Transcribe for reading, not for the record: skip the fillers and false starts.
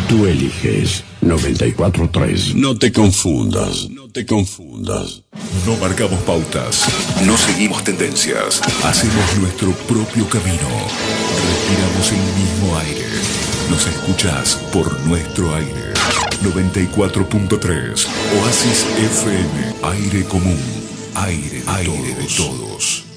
Tú eliges 94.3. No te confundas, no te confundas. No marcamos pautas, no seguimos tendencias, hacemos nuestro propio camino. Respiramos el mismo aire. Nos escuchás por nuestro aire. 94.3 Oasis FM, aire común, aire de todos.